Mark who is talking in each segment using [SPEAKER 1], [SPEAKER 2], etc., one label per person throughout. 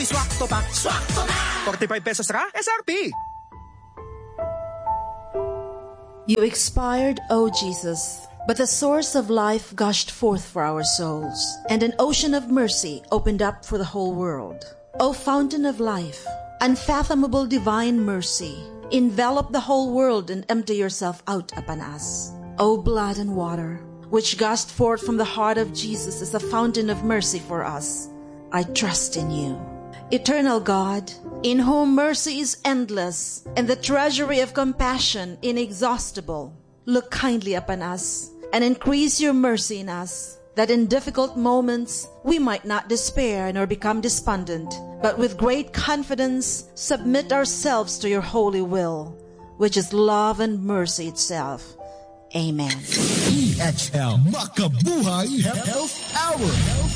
[SPEAKER 1] Swakto pa. Swakto na! 45 pesos ka? SRP!
[SPEAKER 2] You expired, O Jesus, but the source of life gushed forth for our souls, and an ocean of mercy opened up for the whole world. O fountain of life, unfathomable divine mercy, envelop the whole world and empty yourself out upon us. O blood and water, which gushed forth from the heart of Jesus as a fountain of mercy for us, I trust in you. Eternal God, in whom mercy is endless and the treasury of compassion inexhaustible, look kindly upon us and increase your mercy in us, that in difficult moments we might not despair nor become despondent, but with great confidence submit ourselves to your holy will, which is love and mercy itself. Amen.
[SPEAKER 3] EXL Makabuhay Health Hour.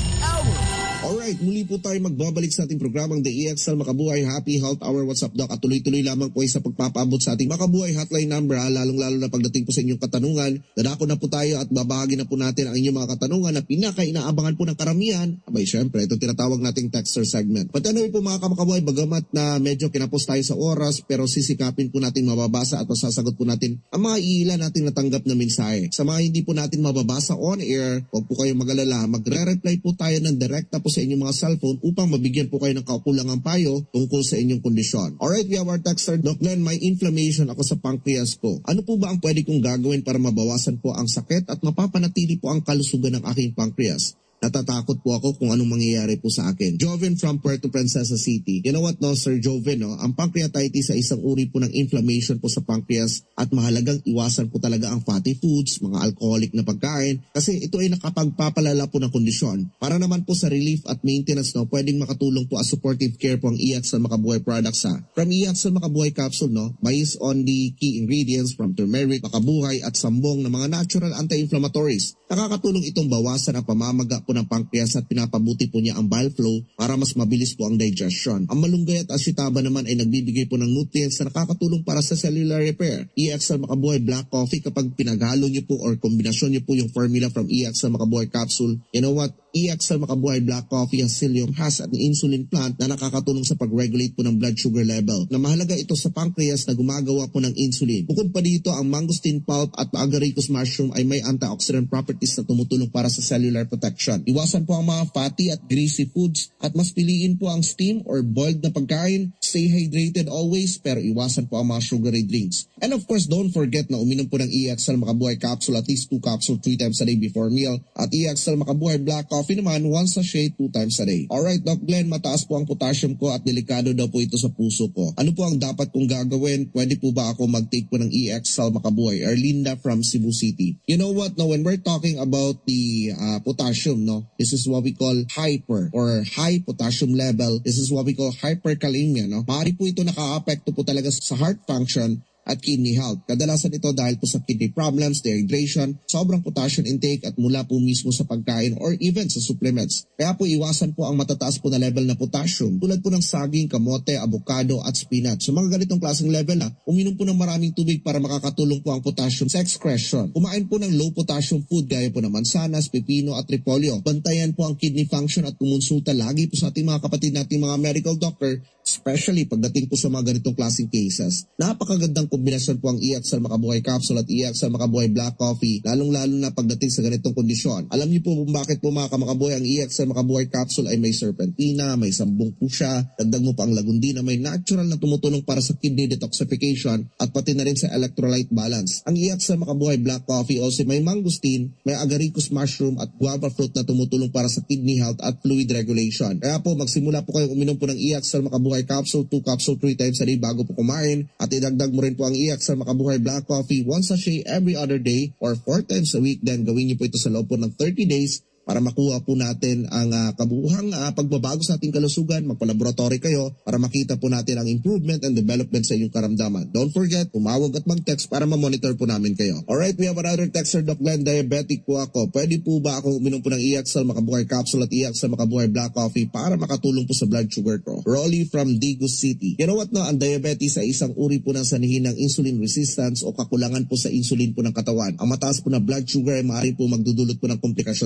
[SPEAKER 3] Alright, muli po tayo magbabalik sa ating programang The EXL Makabuhay Happy Health Hour. What's up, Doc? At tuloy-tuloy lamang po ay sa pagpapaabot sa ating Makabuhay hotline number, lalong-lalo na pagdating po sa inyong katanungan. Dadako na po tayo at babahagi na po natin ang inyong mga katanungan na pinaka-inaabangan po ng karamihan. Abay, syempre, ito tinatawag nating texter segment. But anyway po mga kamakabuhay, bagamat na medyo kinapos tayo sa oras, pero sisikapin po natin mababasa at masasagot po natin ang mga iilan nating natanggap na mensahe. Sa mga hindi po natin mababasa on air, huwag po kayong mag-alala, magre-reply po tayo ng direkta po sa inyong mga cellphone upang mabigyan po kayo ng kaukulangang payo tungkol sa inyong kondisyon. Alright, we have our texter. Doc Glenn, may inflammation ako sa pancreas ko. Ano po ba ang pwede kong gagawin para mabawasan po ang sakit at mapapanatili po ang kalusugan ng aking pancreas? Natatakot po ako kung anong mangyayari po sa akin. Joven from Puerto Princesa City. You know what, no, Sir Joven, no? Ang pancreatitis ay isang uri po ng inflammation po sa pancreas at mahalagang iwasan po talaga ang fatty foods, mga alcoholic na pagkain kasi ito ay nakapagpapalala po ng kondisyon. Para naman po sa relief at maintenance, no, pwedeng makatulong po as supportive care po ang EXL Makabuhay products, ha. From EXL Makabuhay capsule, no, based on the key ingredients from turmeric, makabuhay at sambong na mga natural anti-inflammatories. Nakakatulong itong bawasan ang pamamaga po ng pancreas at pinapabuti po niya ang bile flow para mas mabilis po ang digestion. Ang malunggay at asitaba naman ay nagbibigay po ng nutrients na nakakatulong para sa cellular repair. EXL Makabuhay Black Coffee, kapag pinaghalo niyo po or kombinasyon niyo po yung formula from EXL Makabuhay capsule, you know what? EXL Makabuhay Black Coffee has an insulin plant na nakakatulong sa pag-regulate po ng blood sugar level. Na mahalaga ito sa pancreas na gumagawa po ng insulin. Bukod pa dito, ang mangosteen pulp at agaricus mushroom ay may antioxidant properties na tumutulong para sa cellular protection. Iwasan po ang mga fatty at greasy foods at mas piliin po ang steam or boiled na pagkain. Stay hydrated always, pero iwasan po ang mga sugary drinks. And of course, don't forget na uminom po ng EXL Makabuhay capsule at least 2 capsules 3 times a day before meal. At EXL Makabuhay Black Coffee naman, 1 sachet 2 times a day. Alright, Doc Glenn, mataas po ang potassium ko at delikado daw po ito sa puso ko. Ano po ang dapat kong gagawin? Pwede po ba ako mag-take po ng EXL Makabuhay? Erlinda from Cebu City. You know what, no, when we're talking about the potassium, no, this is what we call hyper or high potassium level. This is what we call hyperkalemia, no. Maaari po ito nakaka-apekto po talaga sa heart function at kidney health. Kadalasan ito dahil po sa kidney problems, dehydration, sobrang potassium intake at mula po mismo sa pagkain or even sa supplements. Kaya po iwasan po ang matataas po na level na potassium tulad po ng saging, kamote, avocado at spinach. Sa mga ganitong klaseng level na, uminom po ng maraming tubig para makakatulong po ang potassium sa excretion. Kumain po ng low potassium food gaya po ng mansanas, pipino at repolyo. Bantayan po ang kidney function at kumonsulta lagi po sa ating mga kapatid nating mga medical doctor, especially pagdating po sa mga ganitong klaseng cases. Napakagandang kombinasyon po ang EXL Makabuhay capsule at EXL Makabuhay Black Coffee, lalong-lalo na pagdating sa ganitong kondisyon. Alam niyo po bakit po mga kamakabuhay ang EXL Makabuhay capsule ay may serpentina, may sambong po siya, dagdag mo pa ang lagundina, may natural na tumutulong para sa kidney detoxification at pati na rin sa electrolyte balance. Ang EXL Makabuhay Black Coffee also may mangosteen, may agaricus mushroom at guava fruit na tumutulong para sa kidney health at fluid regulation. Kaya po magsimula po kayong uminom po ng EXL Makabuhay capsule, 2 capsule 3 times a day bago po kumain at idagdag mo rin po ang EXL Makabuhay Black Coffee 1 sachet every other day or 4 times a week. Then gawin niyo po ito sa loob po ng 30 days para makuha po natin ang kabuuhang pagbabago sa ating kalusugan. Magpalaboratory kayo para makita po natin ang improvement and development sa inyong karamdaman. Don't forget, tumawag at mag-text para ma-monitor po namin kayo. Alright, we have another texter, Doc Glenn, diabetic po ako. Pwede po ba ako uminom po ng EXL Makabuhay capsule at EXL Makabuhay Black Coffee para makatulong po sa blood sugar ko? Rolly from Daegu City. You know what, no? Ang diabetes ay isang uri po ng sanhi ng insulin resistance o kakulangan po sa insulin po ng katawan. Ang mataas po na blood sugar ay maaari po magdudulot po ng komplikasyon sa puso,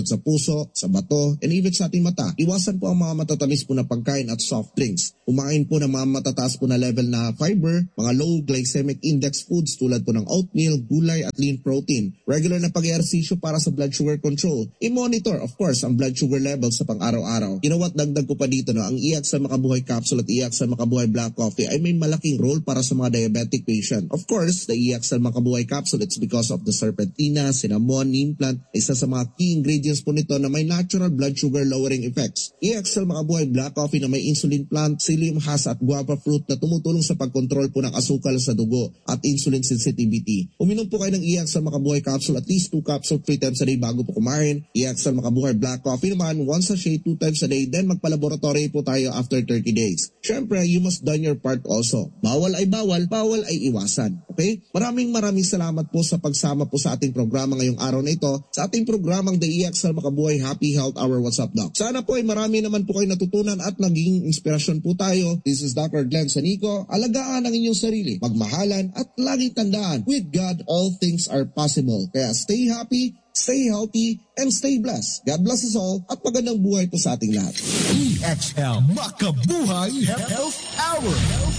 [SPEAKER 3] puso, sa bato, and even sa ating mata. Iwasan po ang mga matatamis po na pagkain at soft drinks. Kumain po ng mga matataas po na level na fiber, mga low glycemic index foods tulad po ng oatmeal, gulay at lean protein. Regular na pag-ehersisyo para sa blood sugar control. I-monitor, of course, ang blood sugar level sa pang-araw-araw. You know what, dagdag ko pa dito, no? Ang EXL Makabuhay Capsule at EXL Makabuhay Black Coffee ay may malaking role para sa mga diabetic patient. Of course, the EXL Makabuhay Capsule, it's because of the serpentina, cinnamon, neem plant, isa sa mga key ingredients po nito na may natural blood sugar lowering effects. EXL Makabuhay Black Coffee na may insulin plant, psyllium husk at guava fruit na tumutulong sa pagkontrol po ng asukal sa dugo at insulin sensitivity. Uminom po kayo ng EXL Makabuhay Capsule at least 2 capsules 3 times a day bago po kumain. EXL Makabuhay Black Coffee naman, 1 sachet 2 times a day, then magpa-laboratory po tayo after 30 days. Syempre, you must done your part also. Bawal ay bawal, bawal ay iwasan. Okay? Maraming salamat po sa pagsama po sa ating programa ngayong araw na ito, sa ating programang The EXL Makabuhay Happy Health Hour WhatsApp Doc. Sana po ay marami naman po kayo natutunan at naging inspirasyon po tayo. This is Dr. Glenn Sanico. Alagaan ang inyong sarili, magmahalan at laging tandaan, with God all things are possible. Kaya stay happy, stay healthy, and stay blessed. God bless us all at magandang buhay po sa ating lahat.
[SPEAKER 4] EXL Makabuhay Health Hour.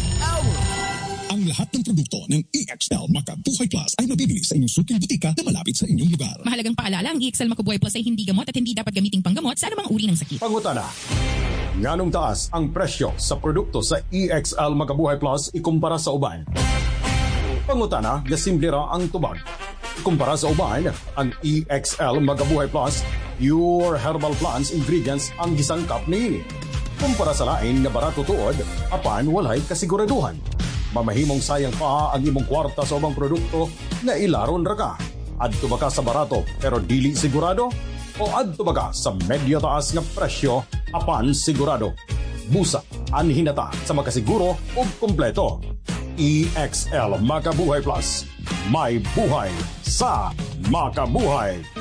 [SPEAKER 4] Ang lahat ng produkto ng EXL Makabuhay Plus ay mabibili sa inyong suking butika na malapit sa inyong lugar.
[SPEAKER 5] Mahalagang paalala, ang EXL Makabuhay Plus ay hindi gamot at hindi dapat gamiting panggamot sa anumang uri ng sakit.
[SPEAKER 6] Pangutana, nganong taas ang presyo sa produkto sa EXL Makabuhay Plus ikumpara sa uban? Pangutana, gasimple ra ang tubag. Kumpara sa uban, ang EXL Makabuhay Plus, pure herbal plants ingredients ang gisangkap niini. Kumpara sa lain nga barato tuod, apan walay kasiguraduhan. Mamahimong sayang pa ang imong kwarta sa ubang produkto na ilaron ra ka. Adto ba ka sa barato pero dili sigurado? O adto ba ka sa medyo taas nga presyo apan sigurado? Busa, anhinata sa makasiguro o kompleto. EXL Makabuhay Plus. May buhay sa makabuhay.